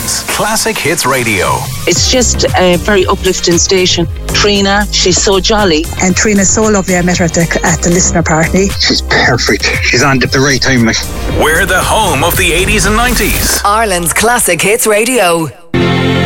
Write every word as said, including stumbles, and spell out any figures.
Ireland's Classic Hits Radio. It's just a very uplifting station. Trina, she's so jolly. And Trina's so lovely. I met her at the, at the listener party. She's perfect. She's on at the right time. Like. We're the home of the eighties and nineties. Ireland's Classic Hits Radio.